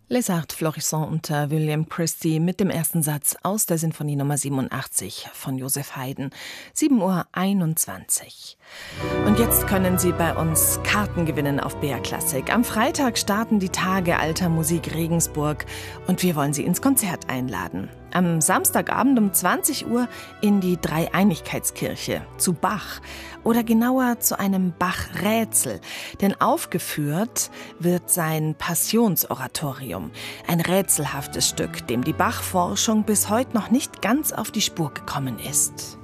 Les Arts Florissant unter William Christie mit dem ersten Satz aus der Sinfonie Nummer 87 von Joseph Haydn. 7:21 Uhr. Und jetzt können Sie bei uns Karten gewinnen auf BR Klassik. Am Freitag starten die Tage alter Musik Regensburg und wir wollen Sie ins Konzert einladen. Am Samstagabend um 20 Uhr in die Dreieinigkeitskirche zu Bach oder genauer zu einem Bach-Rätsel. Denn aufgeführt wird sein Passionsoratorium, ein rätselhaftes Stück, dem die Bach-Forschung bis heute noch nicht ganz auf die Spur gekommen ist.